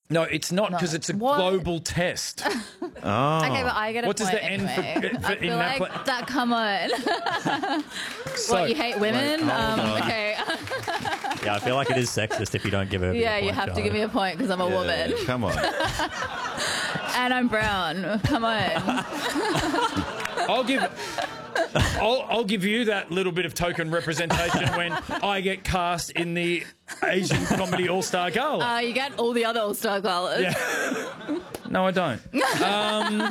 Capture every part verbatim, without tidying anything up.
No, it's not because No. it's a What? global test. Oh. Okay, but I get a What does point the N for- anyway. for- I in feel that like pla- that. Come on. So, What, you hate women? hold um, on. okay. Yeah, I feel like it is sexist if you don't give her. Yeah, you have to give me a point because I'm a woman Yeah, come on. and I'm brown. Come on. I'll give. I'll, I'll give you that little bit of token representation when I get cast in the Asian Comedy All-Star Gala. Uh, you get all the other All-Star galas. Yeah. No, I don't. Um,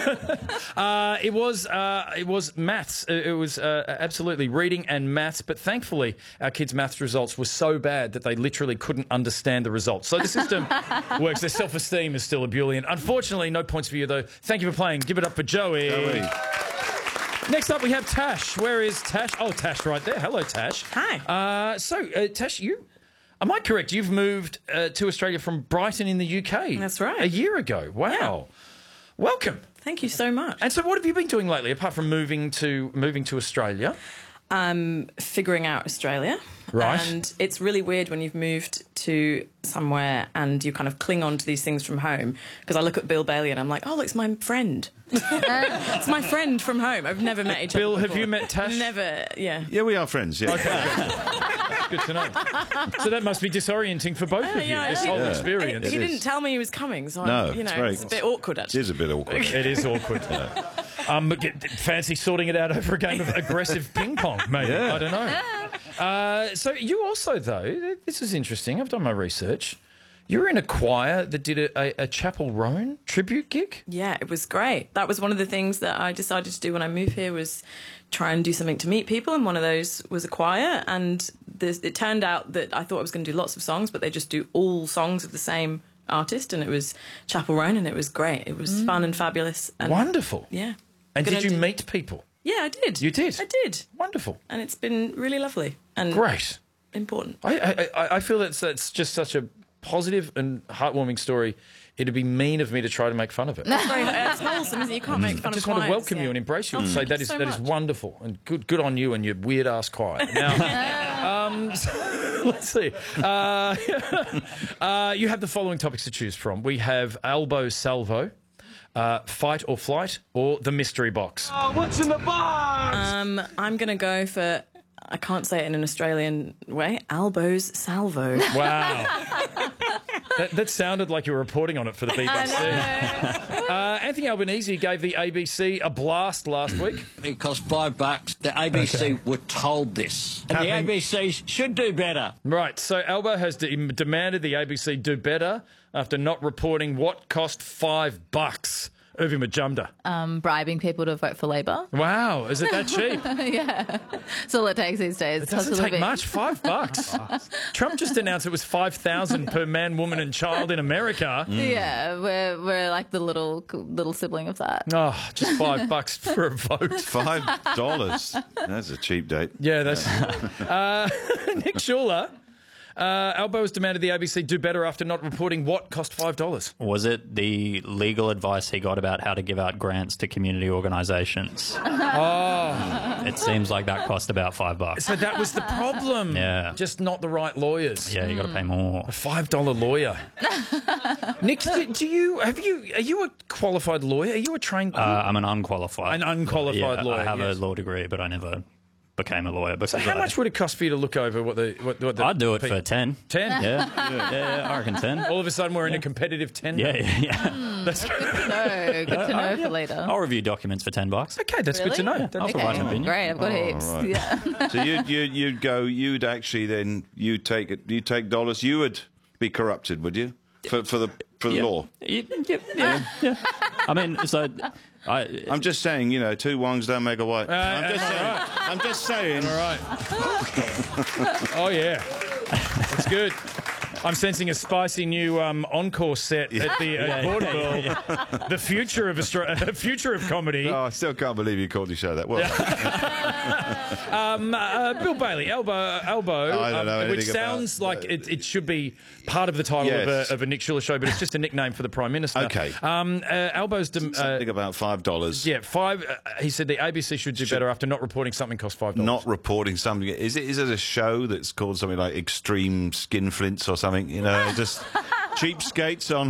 uh, it was uh, it was maths. It it was uh, absolutely reading and maths. But thankfully, our kids' maths results were so bad that they literally couldn't understand the results. So the system works. Their self-esteem is still ebullient. Unfortunately, no points for you though. Thank you for playing. Give it up for Joey. Joey. Next up, we have Tash. Where is Tash? Oh, Tash right there. Hello, Tash. Hi. Uh, so, uh, Tash, you... Am I correct? You've moved uh, to Australia from Brighton in the U K. That's right. A year ago. Wow. Yeah. Welcome. Thank you so much. And so what have you been doing lately, apart from moving to moving to Australia? Um, figuring out Australia. Right. And it's really weird when you've moved to somewhere and you kind of cling on to these things from home. Because I look at Bill Bailey and I'm like, oh, it's my friend. It's my friend from home. I've never met each Bill, other have before. you met Tash? Never, yeah. Yeah, we are friends, yeah. Good to know. So that must be disorienting for both of you, yeah, this yeah. whole Yeah. experience. He It didn't is. tell me he was coming, so No, I'm, you know, it's very- it's a bit awkward It actually. is a bit awkward. It is awkward. Um, but get- fancy sorting it out over a game of aggressive ping pong, maybe. Yeah. I don't know. Uh, so you also, though, this is interesting. I've done my research. You were in a choir that did a, a, a Chapel Roan tribute gig. Yeah, it was great. That was one of the things that I decided to do when I moved here was try and do something to meet people, and one of those was a choir. And this, it turned out that I thought I was going to do lots of songs, but they just do all songs of the same artist, and it was Chapel Roan, and it was great. It was fun and fabulous. And Wonderful. Yeah. And Gonna did you do- meet people? Yeah, I did. You did? I did. Wonderful. And it's been really lovely and Great. important. I, I, I- I feel that's, that's just such a positive and heartwarming story. It'd be mean of me to try to make fun of it. It's very it's wholesome, isn't it? You can't make fun I just of want to choirs, welcome yeah. you and embrace you and Oh, say thank that you is so that is much. wonderful and good good on you and your weird ass choir. Now, um, so, let's see. Uh, uh, you have the following topics to choose from. We have elbow salvo, uh, fight or flight, or the mystery box. Um, I'm going to go for, I can't say it in an Australian way, Albo's Salvo. Wow. That, that sounded like you were reporting on it for the B B C. Uh, Anthony Albanese gave the A B C a blast last week. It cost five bucks. The A B C were told this. And the A B C should do better. Right, so Albo has de- demanded the A B C do better after not reporting what cost five bucks. Urvi Majumdar. Um, bribing people to vote for Labor. Wow, is it that cheap? Yeah. That's all it takes these days. It doesn't take much, five bucks. Trump just announced it was five thousand per man, woman and child in America. Yeah, we're, we're like the little little sibling of that. Oh, just five bucks for a vote. Five dollars. That's a cheap date. Yeah, that's... Uh, Nick Schuler. Uh, Albo has demanded the A B C do better after not reporting what cost five dollars. Was it the legal advice he got about how to give out grants to community organisations? Oh. It seems like that cost about five bucks. So that was the problem. Yeah. Just not the right lawyers. Yeah, you got to pay more. A five dollar lawyer. Nick, do, do you have you are you a qualified lawyer? Are you a trained Uh, I'm an unqualified. an unqualified yeah, lawyer? I have yes. a law degree, but I never became a lawyer. Because So how I, much would it cost for you to look over what the what, what the I'd do it pe- for ten. ten? Yeah, yeah, yeah, I reckon ten. All of a sudden we're in a competitive ten. Yeah, yeah, yeah. That's No, good to know for later. I'll review documents for ten bucks. okay. That's good to Really? know. Yeah, That's- I'll provide an opinion. Great, I've got Oh, heaps. right. Yeah. So you'd, you'd, you'd go, you'd actually then, you take it, you take dollars, you would be corrupted, would you? For, for the for the Yeah. law. Yeah, yeah, yeah, yeah. I mean, so I, I'm just saying, you know, two wrongs don't make a right. I'm uh, just all saying. right. I'm just saying. All right. Oh yeah, that's good. I'm sensing a spicy new um, encore set at the uh, Vaudeville. The future of Australia, future of comedy. Oh, I still can't believe you called your show that. Well, Um, uh, Bill Bailey, Elbow, Elbow, I don't know um, which anything about- sounds like it, it should be part of the title Yes. of, a, of a Nick Schuler show, but it's just a nickname for the Prime Minister. Okay. Um, uh, Elbow's... Dem- uh, think about five dollars. yeah, five... Uh, he said the A B C should do better after not reporting something cost five dollars. Not reporting something. Is it? Is it a show that's called something like Extreme Skinflints or something? You know, just cheapskates on